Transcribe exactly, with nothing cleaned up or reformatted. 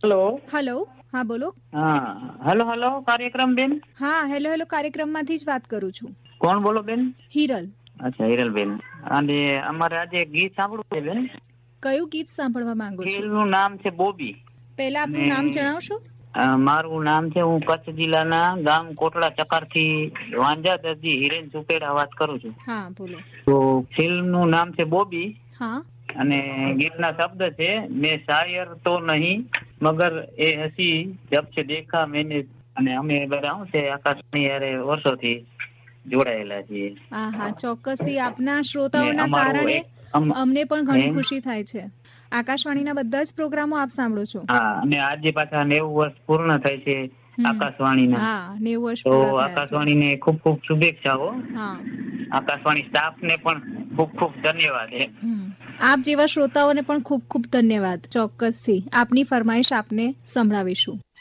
Hello hello, હા બોલો. હા હેલો હેલો કાર્યક્રમ બેન. હા હેલો હેલો કાર્યક્રમમાંથી જ વાત કરું છું. કોણ બોલો બેન? હિરલ. અચ્છા હિરલબેન. અને અમારે આજે એક ગીત સાંભળવું છે બેન. કયું ગીત સાંભળવા માંગો છો? ફિલ્મનું નામ છે બોબી. પહેલા આપનું નામ જણાવશો? અ, મારું નામ છે, હું કચ્છ જિલ્લાના ગામ કોટડા ચકારથી વાંજા દરજી હિરેન સુપેડા વાત કરું છું. હા બોલો. તો ફિલ્મનું નામ છે બોબી. હા. અને ગીતના શબ્દ છે, મેં શાયર તો નહીં મગર એ હસી જબ છે દેખા મેને. અને અમે બધા શું છે આકાશની યારે વર્ષોથી જોડાયેલા છીએ. હા હા ચોક્કસથી આપના શ્રોતાઓના કારણે અમને પણ ઘણી ખુશી થાય છે. આકાશવાણીના બધા જ પ્રોગ્રામો આપ સાંભળો છો? હા, અને આજે પાછા નેવું વર્ષ પૂર્ણ થાય છે આકાશવાણીના. હા, નેવું વર્ષ તો પૂરા થયા છે. આકાશવાણીને ખૂબ ખૂબ શુભેચ્છાઓ. હા, આકાશવાણી સ્ટાફને પણ ખૂબ ખૂબ ધન્યવાદ. આપ જેવા શ્રોતાઓને પણ ખૂબ ખૂબ ધન્યવાદ. ચોક્કસથી આપની ફરમાઈશ આપને સંભળાવીશું.